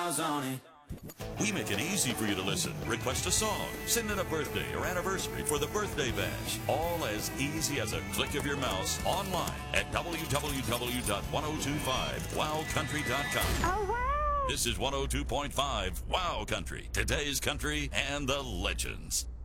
miles on it. We make it easy for you to listen. Request a song. Send in a birthday or anniversary for the Birthday Bash. All as easy as a click of your mouse online at www.1025wowcountry.com. Oh, wow. This is 102.5 Wow Country. Today's country and the legends.